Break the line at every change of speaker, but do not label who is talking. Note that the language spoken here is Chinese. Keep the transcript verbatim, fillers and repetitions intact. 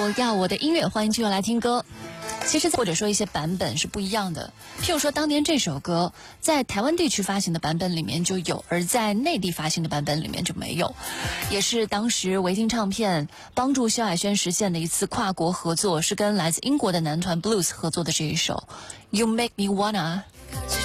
我要我的音乐，欢迎继续来听歌。其实或者说一些版本是不一样的，譬如说当年这首歌在台湾地区发行的版本里面就有，而在内地发行的版本里面就没有，也是当时维京唱片帮助萧亚轩实现的一次跨国合作，是跟来自英国的男团 Blues 合作的这一首 You Make Me Wanna。